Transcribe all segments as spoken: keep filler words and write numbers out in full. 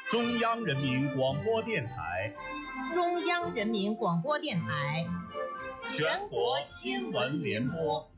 中央人民广播电台， 中央人民广播电台， 全国新闻联播。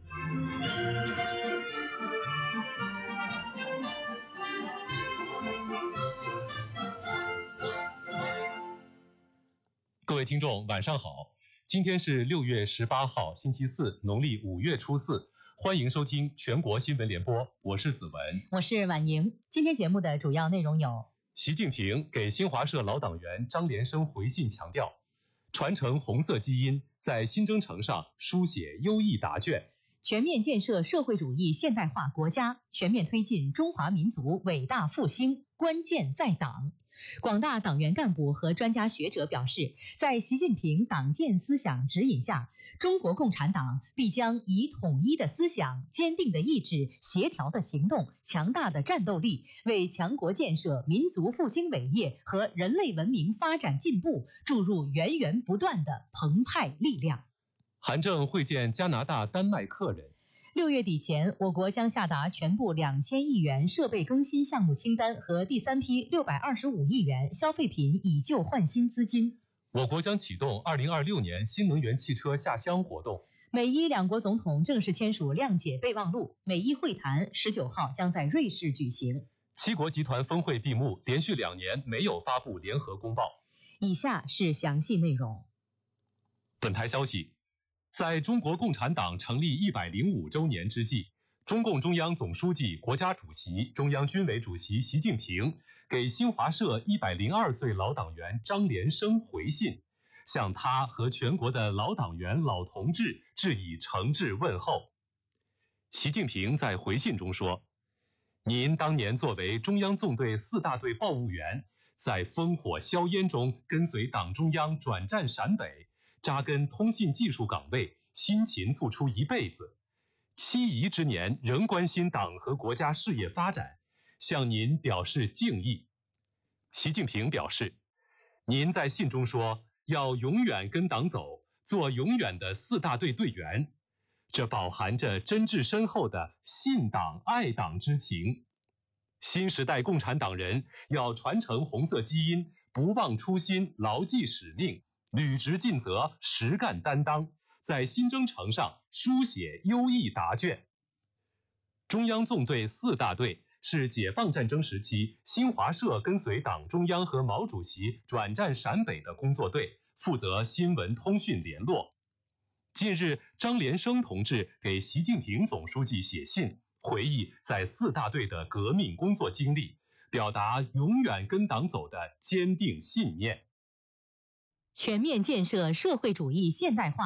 各位听众，晚上好！今天是六月十八号，星期四，农历五月初四。欢迎收听全国新闻联播，我是子文， 我是婉莹。今天节目的主要内容有： 习近平给新华社老党员张连生回信强调，传承红色基因，在新征程上书写优异答卷， 全面建设社会主义现代化国家，全面推进中华民族伟大复兴，关键在党。广大党员干部和专家学者表示，在习近平党建思想指引下，中国共产党必将以统一的思想、坚定的意志、协调的行动、强大的战斗力，为强国建设、民族复兴伟业和人类文明发展进步注入源源不断的澎湃力量。 韩正会见加拿大、丹麦客人。 六月底前，我国将下达全部两千亿元设备更新项目清单和第三批六百二十五亿元消费品以旧换新资金。 我国将启动二零二六年新能源汽车下乡活动。 美伊两国总统正式签署谅解备忘录，美伊会谈十九号将在瑞士举行。 七国集团峰会闭幕，连续两年没有发布联合公报。 以下是详细内容。 本台消息，在中国共产党成立一百零五周年之际，中共中央总书记、国家主席、中央军委主席习近平给新华社一百零二岁老党员张连生回信，向他和全国的老党员、老同志致以诚挚问候。习近平在回信中说：“您当年作为中央纵队四大队报务员，在烽火硝烟中跟随党中央转战陕北，扎根通信技术岗位，辛勤付出一辈子，七夷之年仍关心党和国家事业发展，向您表示敬意。”习近平表示，您在信中说要永远跟党走，做永远的四大队队员，这饱含着真挚深厚的信党爱党之情。新时代共产党人要传承红色基因，不忘初心，牢记使命，履职尽责，实干担当，在新征程上书写优异答卷。中央纵队四大队是解放战争时期新华社跟随党中央和毛主席转战陕北的工作队，负责新闻通讯联络。近日，张连生同志给习近平总书记写信，回忆在四大队的革命工作经历，表达永远跟党走的坚定信念。 全面建设社会主义现代化